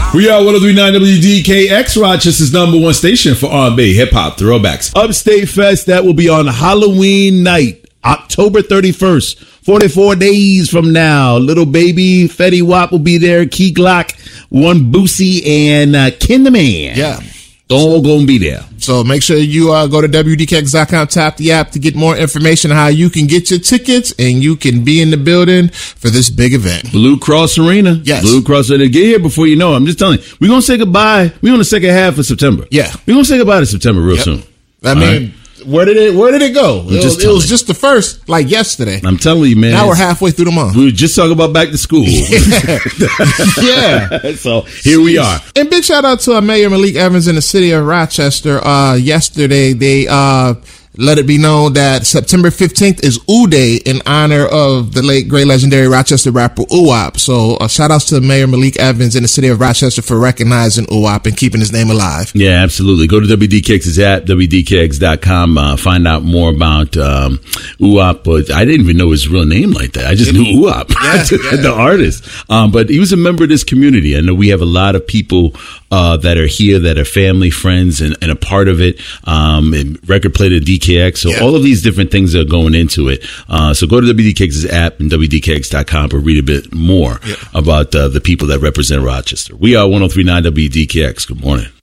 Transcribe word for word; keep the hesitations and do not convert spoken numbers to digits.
We are one oh three point nine W D K X, Rochester's number one station for R and B, hip-hop, throwbacks. Upstate Fest, that will be on Halloween night, October thirty-first, forty-four days from now. Little Baby, Fetty Wap will be there, Key Glock, One Boosie, and uh, Ken the Man. Yeah. All gonna be there. So make sure you uh, go to W D K X dot com, tap the app to get more information on how you can get your tickets and you can be in the building for this big event. Blue Cross Arena. Yes. Blue Cross Arena. Get here before you know it. I'm just telling you. We're going to say goodbye. We're on the second half of September. Yeah. We're going to say goodbye to September real Yep. soon. I mean, right? Where did it Where did it go? It, just was, it was just the first, like yesterday. I'm telling you, man. Now we're halfway through the month. We were just talking about back to school. Yeah. yeah. So here we are. And big shout out to uh, Mayor Malik Evans in the city of Rochester. Uh, yesterday, they uh, let it be known that September fifteenth is U Day in honor of the late, great, legendary Rochester rapper U W A P. So uh, shout outs to Mayor Malik Evans in the city of Rochester for recognizing U W A P and keeping his name alive. Yeah, absolutely. Go to W D K X's app, W D K X dot com. Uh, find out more about um, U W A P. But I didn't even know his real name like that. I just knew U W A P, yeah, yeah. the artist. Um, but he was a member of this community. I know we have a lot of people uh, that are here that are family, friends, and, and a part of it. Um, and record player at D K X. So yeah. all of these different things are going into it. Uh, so go to W D K X's app and W D K X dot com to read a bit more yeah. about uh, the people that represent Rochester. We are one oh three point nine W D K X. Good morning.